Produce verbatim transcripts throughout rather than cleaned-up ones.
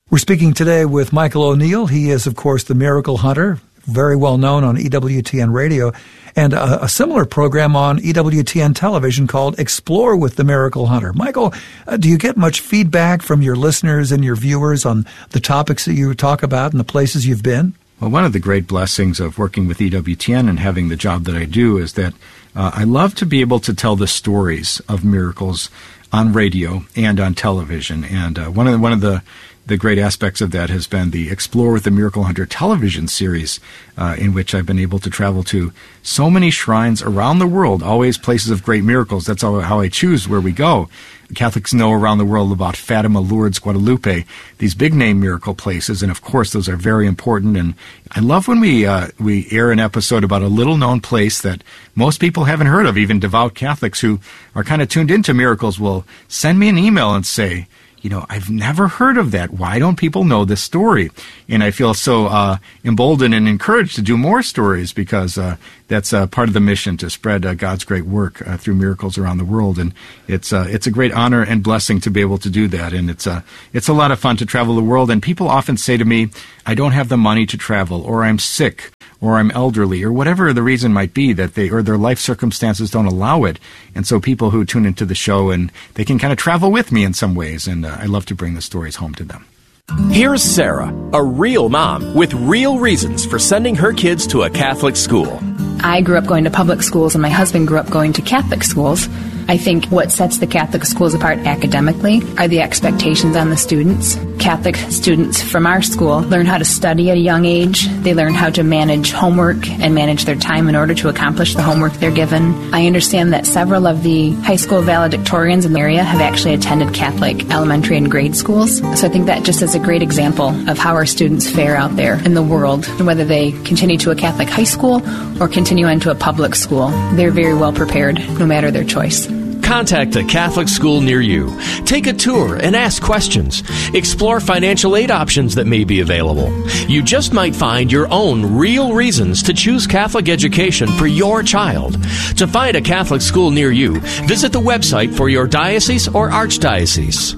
We're speaking today with Michael O'Neill. He is, of course, the Miracle Hunter, very well known on E W T N Radio, and a, a similar program on E W T N television called Explore with the Miracle Hunter. Michael, uh, do you get much feedback from your listeners and your viewers on the topics that you talk about and the places you've been? Well, one of the great blessings of working with E W T N and having the job that I do is that uh, I love to be able to tell the stories of miracles on radio and on television. And uh, one of the, one of the The great aspects of that has been the Explore with the Miracle Hunter television series, uh, in which I've been able to travel to so many shrines around the world, always places of great miracles. That's how, how I choose where we go. Catholics know around the world about Fatima, Lourdes, Guadalupe, these big-name miracle places, and of course those are very important. And I love when we uh, we air an episode about a little-known place that most people haven't heard of. Even devout Catholics who are kind of tuned into miracles will send me an email and say, you know, I've never heard of that. Why don't people know this story? And I feel so uh, emboldened and encouraged to do more stories because uh, that's uh, part of the mission to spread uh, God's great work uh, through miracles around the world. And it's uh, it's a great honor and blessing to be able to do that. And it's uh, it's a lot of fun to travel the world. And people often say to me, I don't have the money to travel, or I'm sick, or I'm elderly, or whatever the reason might be that they, or their life circumstances don't allow it. And so people who tune into the show, and they can kind of travel with me in some ways, and uh, I love to bring the stories home to them. Here's Sarah, a real mom with real reasons for sending her kids to a Catholic school. I grew up going to public schools, and my husband grew up going to Catholic schools. I think what sets the Catholic schools apart academically are the expectations on the students. Catholic students from our school learn how to study at a young age. They learn how to manage homework and manage their time in order to accomplish the homework they're given. I understand that several of the high school valedictorians in the area have actually attended Catholic elementary and grade schools. So I think that just is a great example of how our students fare out there in the world, and whether they continue to a Catholic high school or continue on to a public school. They're very well prepared, no matter their choice. Contact a Catholic school near you. Take a tour and ask questions. Explore financial aid options that may be available. You just might find your own real reasons to choose Catholic education for your child. To find a Catholic school near you, visit the website for your diocese or archdiocese.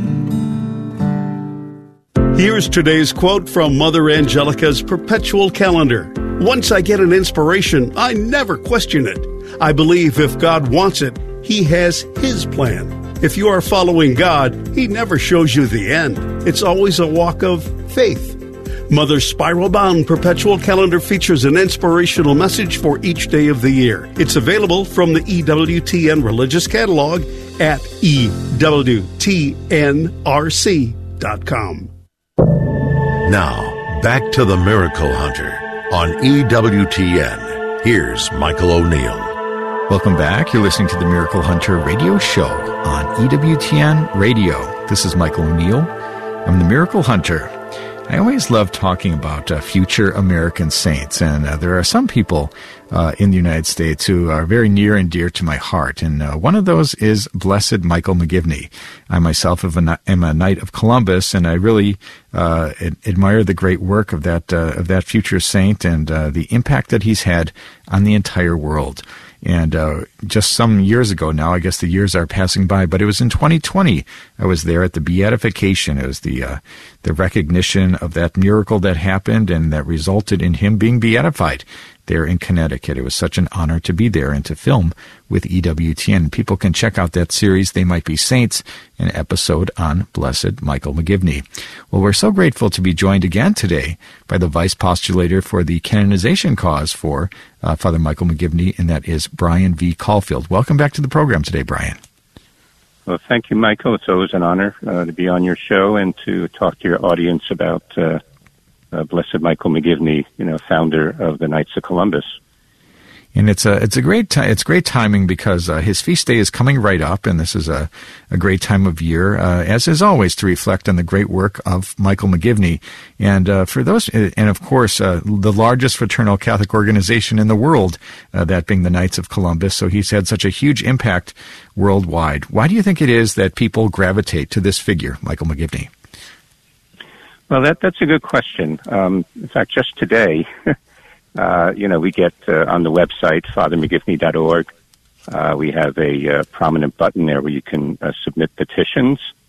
Here's today's quote from Mother Angelica's Perpetual Calendar. Once I get an inspiration, I never question it. I believe if God wants it, He has His plan. If you are following God, He never shows you the end. It's always a walk of faith. Mother's spiral-bound Perpetual Calendar features an inspirational message for each day of the year. It's available from the E W T N Religious Catalog at E W T N R C dot com. Now, back to the Miracle Hunter on E W T N. Here's Michael O'Neill. Welcome back. You're listening to the Miracle Hunter radio show on E W T N Radio. This is Michael O'Neill. I'm the Miracle Hunter. I always love talking about uh, future American saints, and uh, there are some people uh, in the United States who are very near and dear to my heart, and uh, one of those is Blessed Michael McGivney. I myself am a Knight of Columbus, and I really uh, ad- admire the great work of that uh, of that future saint and uh, the impact that he's had on the entire world. And uh, just some years ago now, I guess the years are passing by, but it was in twenty twenty, I was there at the beatification. It was the uh, the recognition of that miracle that happened and that resulted in him being beatified there in Connecticut. It was such an honor to be there and to film with E W T N. People can check out that series, They Might Be Saints, an episode on Blessed Michael McGivney. Well, we're so grateful to be joined again today by the vice postulator for the canonization cause for uh, Father Michael McGivney, and that is Brian V. Caulfield. Welcome back to the program today, Brian. Well, thank you, Michael. It's always an honor uh, to be on your show and to talk to your audience about uh, uh, Blessed Michael McGivney, you know, founder of the Knights of Columbus. And it's a it's a great ti- it's great timing because uh, his feast day is coming right up, and this is a, a great time of year, uh, as is always, to reflect on the great work of Michael McGivney. And uh, for those, and of course, uh, the largest fraternal Catholic organization in the world, uh, that being the Knights of Columbus. So he's had such a huge impact worldwide. Why do you think it is that people gravitate to this figure, Michael McGivney? Well, that that's a good question. Um, in fact, just today. Uh, you know, we get uh, on the website, father mcgivney dot org, uh, we have a uh, prominent button there where you can uh, submit petitions.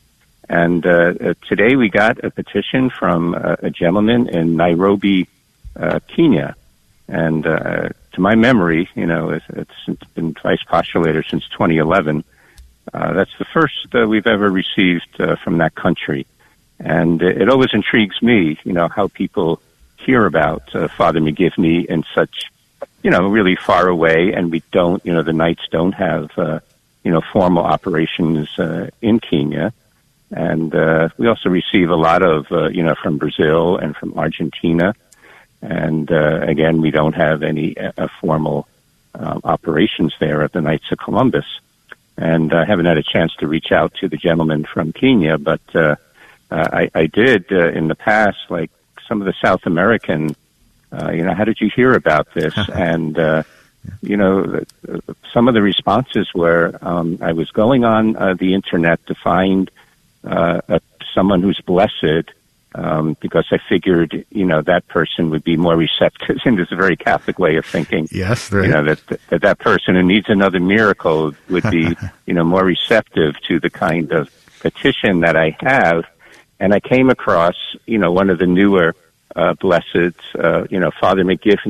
And uh, uh, today we got a petition from uh, a gentleman in Nairobi, uh, Kenya. And uh, to my memory, you know, it's, it's been vice postulator since twenty eleven. Uh, that's the first uh, we've ever received uh, from that country. And uh, it always intrigues me, you know, how people hear about uh, Father McGivney in such, you know, really far away. And we don't, you know, the Knights don't have, uh, you know, formal operations uh, in Kenya. And uh, we also receive a lot of, uh, you know, from Brazil and from Argentina. And, uh, again, we don't have any uh, formal uh, operations there at the Knights of Columbus. And I haven't had a chance to reach out to the gentleman from Kenya, but uh, uh, I, I did uh, in the past, like some of the South American, uh, you know, how did you hear about this? and, uh, you know, some of the responses were um, I was going on uh, the Internet to find uh, a, someone who's blessed, Um, because I figured, you know, that person would be more receptive, and it's a very Catholic way of thinking. Yes, right. You know, that, that that person who needs another miracle would be, you know, more receptive to the kind of petition that I have. And I came across, you know, one of the newer uh, blesseds, uh, you know, Father McGivney.